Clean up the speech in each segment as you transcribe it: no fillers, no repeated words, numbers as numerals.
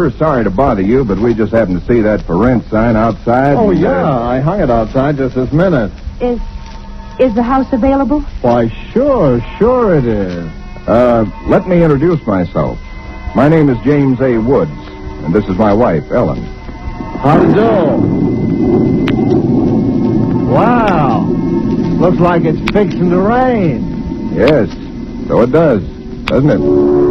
we're sorry to bother you, but we just happened to see that for rent sign outside. Oh, yeah, I hung it outside just this minute. Is the house available? Why, sure it is. Let me introduce myself. My name is James A. Woods, and this is my wife, Ellen. How do you do? Wow. Looks like it's fixing to rain. Yes, so it does, doesn't it?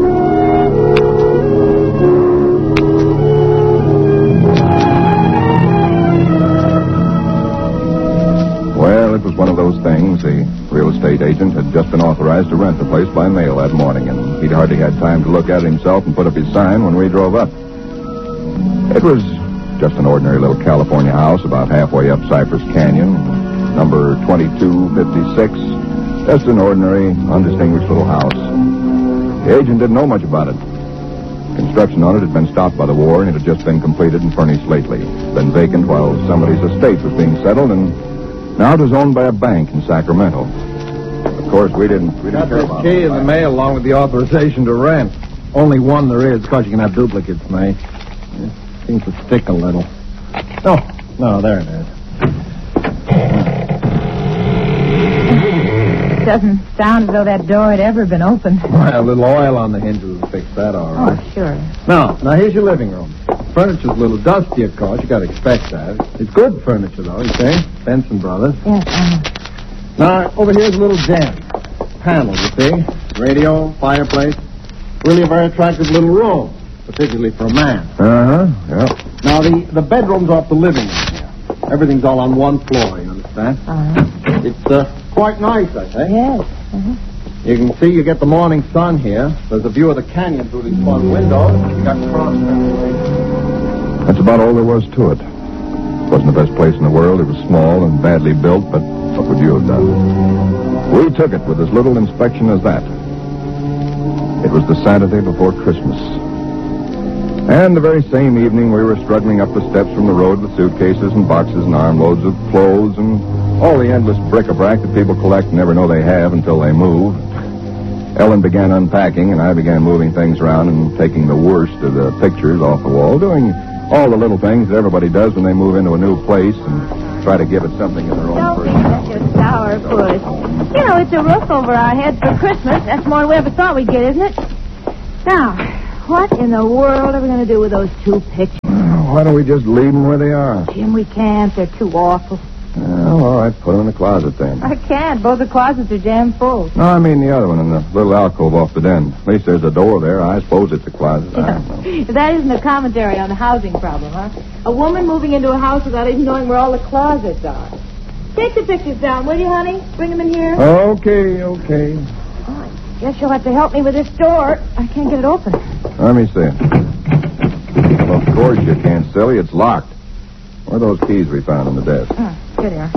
Well, it was one of those things. The real estate agent had just been authorized to rent the place by mail that morning, and he'd hardly had time to look at it himself and put up his sign when we drove up. It was just an ordinary little California house about halfway up Cypress Canyon, number 2256. Just an ordinary, undistinguished little house. The agent didn't know much about it. Construction on it had been stopped by the war, and it had just been completed and furnished lately. Been vacant while somebody's estate was being settled, and now it was owned by a bank in Sacramento. Of course, we didn't Got care this about key in the mail along with the authorization to rent. Only one there is, because you can have duplicates made. It seems to stick a little. No, there it is. Doesn't sound as though that door had ever been opened. Well, a little oil on the hinges will fix that all right. Oh, sure. Now, here's your living room. Furniture's a little dusty, of course. You got to expect that. It's good furniture, though, you see? Benson Brothers. Yes, Now, over here's a little den. Panel, you see? Radio, fireplace. Really a very attractive little room, particularly for a man. Yeah. Now, the bedroom's off the living room here. Everything's all on one floor, you understand? It's quite nice, I think. Yes. You can see you get the morning sun here. There's a view of the canyon through these front windows. You got That's about all there was to it. It wasn't the best place in the world. It was small and badly built, but what would you have done? We took it with as little inspection as that. It was the Saturday before Christmas. And the very same evening, we were struggling up the steps from the road with suitcases and boxes and armloads of clothes and all the endless bric-a-brac that people collect and never know they have until they move. Ellen began unpacking, and I began moving things around and taking the worst of the pictures off the wall, doing all the little things that everybody does when they move into a new place and try to give it something in their own Don't be personal. such a sourpuss. You know, it's a roof over our heads for Christmas. That's more than we ever thought we'd get, isn't it? Now, what in the world are we going to do with those two pictures? Why don't we just leave them where they are? Jim, we can't. They're too awful. Well, all right, put them in the closet then. I can't. Both the closets are jammed full. No, I mean the other one in the little alcove off the den. At least there's a door there. I suppose it's a closet. I don't know. That isn't a commentary on the housing problem, huh? A woman moving into a house without even knowing where all the closets are. Take the pictures down, will you, honey? Bring them in here. Okay. Oh, I guess you'll have to help me with this door. I can't get it open. Let me see. Well, of course you can't, silly. It's locked. Where are those keys we found on the desk? Here they are.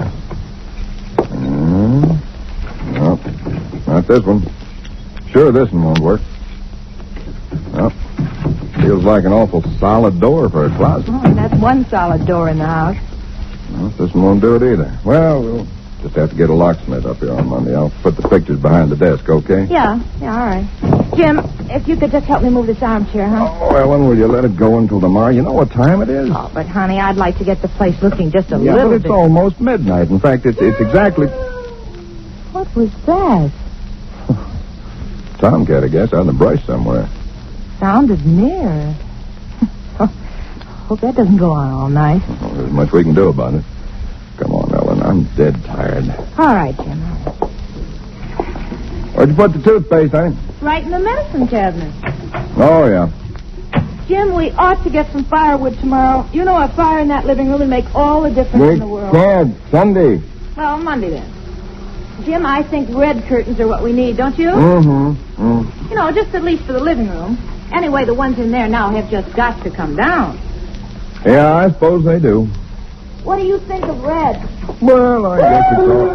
No, not this one. Sure, this one won't work. Well, feels like an awful solid door for a closet. Oh, and that's one solid door in the house. Well, this one won't do it either. Well, we'll just have to get a locksmith up here on Monday. I'll put the pictures behind the desk, okay? Yeah, all right. Jim, if you could just help me move this armchair, huh? Oh, Ellen, will you let it go until tomorrow? You know what time it is? Oh, but, honey, I'd like to get the place looking just a Yeah, little but it's bit. almost midnight. In fact, it's exactly... What was that? Tomcat, I guess, out in the brush somewhere. Sounded near. Hope that doesn't go on all night. Well, there's much we can do about it. Come on, Ellen. I'm dead tired. All right, Jim. Where'd you put the toothpaste, honey? Right in the medicine cabinet. Oh, yeah. Jim, we ought to get some firewood tomorrow. You know, a fire in that living room would make all the difference in the world. Can't. Sunday. Well, Monday then. Jim, I think red curtains are what we need, don't you? Mm-hmm. You know, just at least for the living room. Anyway, the ones in there now have just got to come down. Yeah, I suppose they do. What do you think of red? Well, I guess it's all...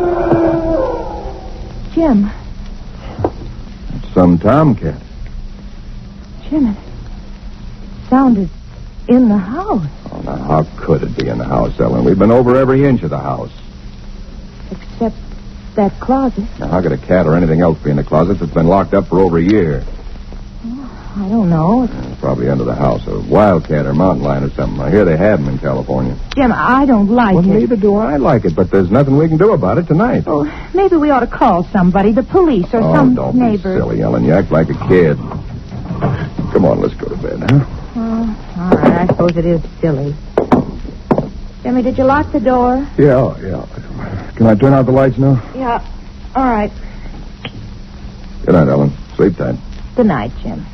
Jim. It's some tomcat. Jim, it sounded in the house. Oh, now, how could it be in the house, Ellen? We've been over every inch of the house. Except that closet. Now, how could a cat or anything else be in the closet that's been locked up for over a year? I don't know. If probably under the house. A wildcat or mountain lion or something. I hear they have them in California. Jim, I don't like Well, it. neither do I like it, but there's nothing we can do about it tonight. Oh, maybe we ought to call somebody, the police or some don't neighbor. be silly, Ellen. You act like a kid. Come on, let's go to bed, huh? Oh, all right, I suppose it is silly. Jimmy, did you lock the door? Yeah. Can I turn out the lights now? Yeah. All right. Good night, Ellen. Sleep tight. Good night, Jim.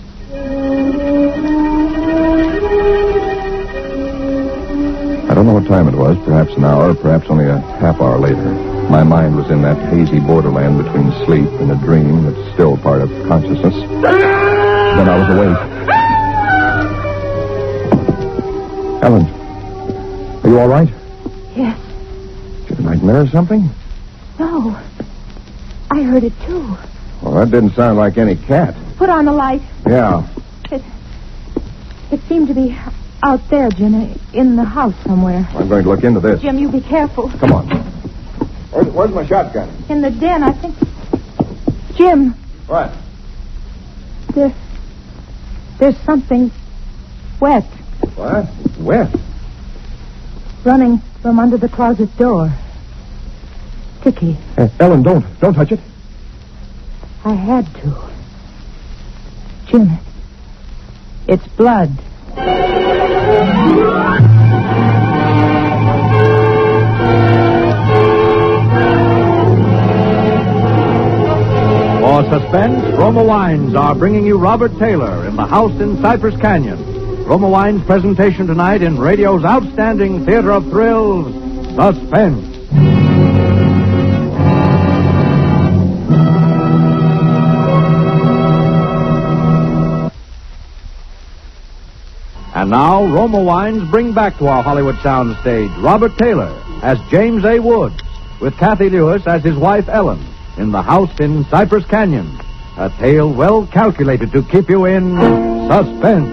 I don't know what time it was, perhaps an hour, perhaps only a half hour later. My mind was in that hazy borderland between sleep and a dream that's still part of consciousness. Then I was awake. Ellen, are you all right? Yes. Did you have a nightmare or something? No. I heard it, too. Well, that didn't sound like any cat. Put on the light. Yeah. It seemed to be out there, Jim, in the house somewhere. I'm going to look into this. Jim, you be careful. Come on. Where's my shotgun? In the den, I think. Jim, What? there's something wet What? It's wet. running from under the closet door. Dickie, Ellen, don't touch it. I had to. Jim, it's blood. For suspense, Roma Wines are bringing you Robert Taylor in The House in Cypress Canyon. Roma Wines' presentation tonight in radio's outstanding theater of thrills, Suspense. And now, Roma Wines bring back to our Hollywood soundstage Robert Taylor as James A. Woods, with Kathy Lewis as his wife Ellen, in The House in Cypress Canyon. A tale well calculated to keep you in suspense.